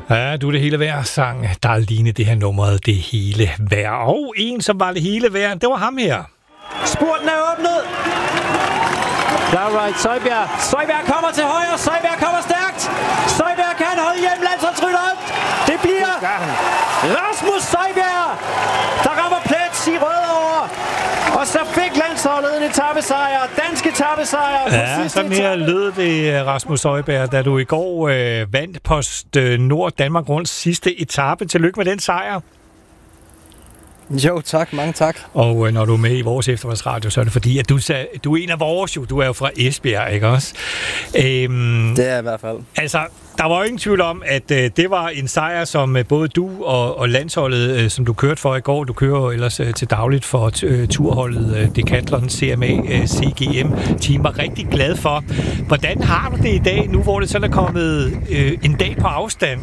Ja, du er det hele værd sang, der er lignende det her nummeret, det hele værd. Og en, som var det hele værd, det var ham her. Spurten er åbnet. Alright, Søjbjerg kommer til højre, Søjbjerg kommer stærkt. Søjbjerg kan holde hjem landsholdsrytteren. Det bliver Rasmus Søjbjerg, der rammer plet i Rødovre. Og så fik landsholdet en etapesejr, dansk etapesejr. Ja, sådan her lød det, Rasmus Søjbjerg, da du i går vandt Post Nord Danmark Rundt sidste etape. Tillykke med den sejr. Jo, tak. Mange tak. Og når du er med i vores eftermiddagsradio, så er det fordi, at du er en af vores jo. Du er jo fra Esbjerg, ikke også? Det er i hvert fald. Altså, der var jo ingen tvivl om, at det var en sejr, som både du og landsholdet, som du kørte for i går, du kører jo ellers til dagligt for turholdet Decathlon CMA CGM Team, var rigtig glad for. Hvordan har du det i dag, nu hvor det sådan er kommet en dag på afstand?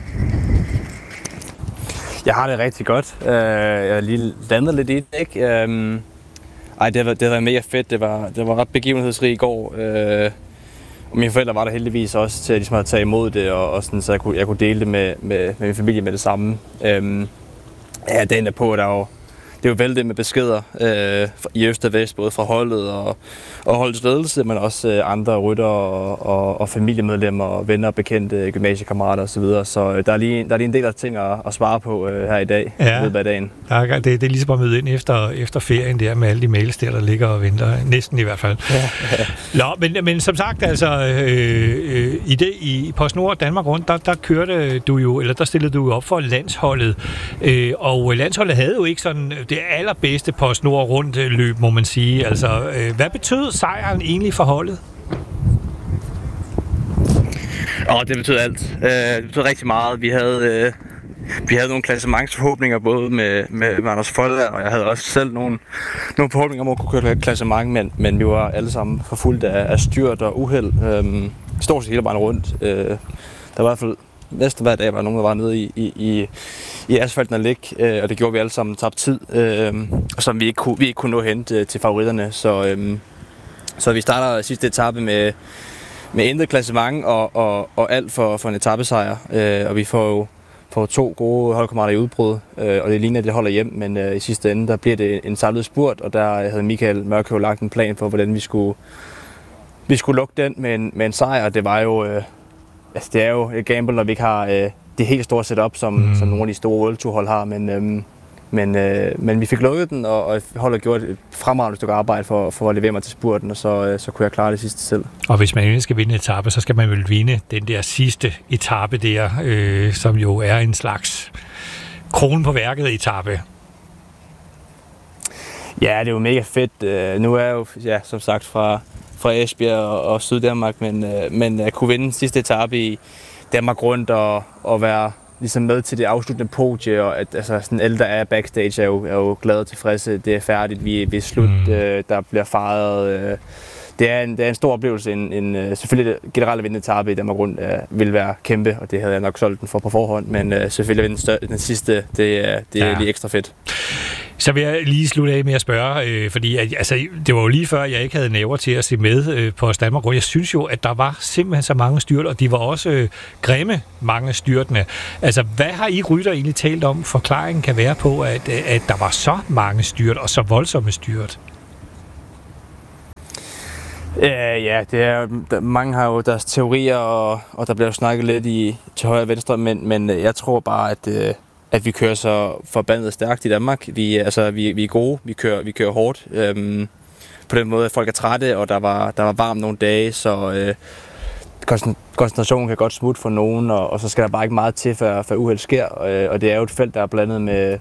Jeg har det rigtig godt. Jeg har lige landet lidt i det, ikke? Det har været mega fedt. Det var ret begivenhedsrig i går. Og mine forældre var der heldigvis også til at ligesom at tage imod det, og sådan, så jeg kunne dele det med min familie med det samme. Dagen er på, det er jo væltet med beskeder i øst og vest, både fra holdet og holdets ledelse, men også andre rytter og familiemedlemmer og venner og bekendte gymnasiekammerater osv. Så der er lige en del af ting at svare på her i dag, i løbet af dagen. Det er ligesom at møde ind efter ferien der med alle de mails der ligger og venter, næsten i hvert fald. Ja. Men som sagt, altså i PostNord Danmark Rundt, der kørte du jo, eller der stillede du jo op for landsholdet, og landsholdet havde jo ikke sådan det allerbedste PostNord Rundt løb, må man sige. Altså, hvad betød sejren egentlig for holdet? Det betød alt. Det betød rigtig meget. Vi havde nogle klassementsforhåbninger både med Anders Folder, og jeg havde også selv nogle forhåbninger om at kunne køre klassement, men vi var alle sammen forfulgt af styrt og uheld. Stort set hele vejen rundt. Der var i hvert fald næsten hver dag var nogen, der var nede i asfalten og ligge, og det gjorde vi alle sammen, tabte tid, som vi ikke kunne nå hen til favoritterne. Så vi starter sidste etape med intet klassement og alt for en etapesejr, og vi får 2 gode holdkammerater i udbrud, og det ligner, at det holder hjem, men i sidste ende, der bliver det en samlet spurt, og der havde Michael Mørkøv lagt en plan for, hvordan vi skulle lukke den med en sejr. Det var jo, det er jo et gamble, når vi ikke har det helt store setup, som nogle af de store World Tour hold har, men vi fik lukket den, og holdet gjorde et fremragende stykke arbejde for at levere mig til spurten, og så kunne jeg klare det sidste selv. Og hvis man skal vinde en etape, så skal man vel vinde den der sidste etape der, som jo er en slags kronen på værket etape. Ja, det er jo mega fedt. Nu er jeg jo, som sagt, fra Esbjerg og Syddanmark, men at kunne vinde sidste etape i Danmark Rundt og være ligesom med til det afsluttende podie, og at altså, sådan alle, der er backstage, er jo glade og tilfredse. Det er færdigt, vi er slut, der bliver fejret. Det er en stor oplevelse. Selvfølgelig det generelle vindetape i Danmark Rundt vil være kæmpe, og det havde jeg nok solgt den for på forhånd, men selvfølgelig den sidste, det er lige ekstra fedt. Så vil jeg lige slutte af med at spørge, fordi det var jo lige før, jeg ikke havde næver til at se med på Danmark Rundt. Jeg synes jo, at der var simpelthen så mange styrt, og de var også grimme, mange styrtene. Altså, hvad har I rytter egentlig talt om, forklaringen kan være på, at der var så mange styrt og så voldsomme styrt? Det er, mange har jo deres teorier, og der bliver jo snakket lidt til højre og venstre, men jeg tror bare, at vi kører så forbandet stærkt i Danmark. Vi er gode, vi kører hårdt. På den måde, at folk er trætte, og der var varmt nogle dage, så koncentrationen kan godt smutte for nogen, og så skal der bare ikke meget til, før uheld sker. Og det er jo et felt, der er blandet med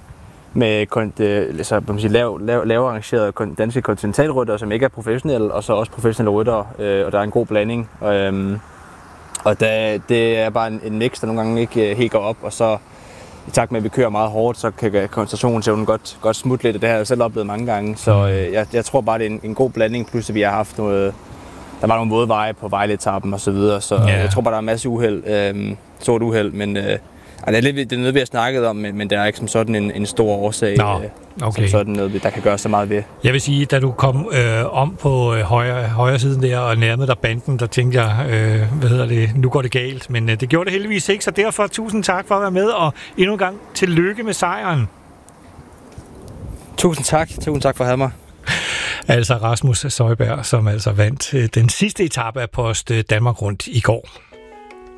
lavere arrangerede danske kontinentalryttere, som ikke er professionelle, og så også professionelle ryttere, og der er en god blanding. Og det er bare en mix, der nogle gange ikke helt går op, og så i takt med, at vi kører meget hårdt, så kan koncentrationsevnen godt smutte lidt, og det har jeg selv oplevet mange gange. Så jeg tror bare, det er en god blanding, plus at vi har haft der var nogle våde veje på Vejle-etappen og så videre, så jeg tror bare, der er en masse uheld, stort uheld, men Det er noget, vi har snakket om, men det er ikke som sådan en stor årsag. Okay. Som sådan noget, der kan gøre så meget ved. Jeg vil sige, da du kom om på højre siden der og nærmede dig banden, der tænkte jeg, nu går det galt. Men det gjorde det heldigvis ikke, så derfor tusind tak for at være med, og endnu en gang tillykke med sejren. Tusind tak for at have mig. Altså Rasmus Søjberg, som altså vandt den sidste etape af Post Danmark Rundt i går.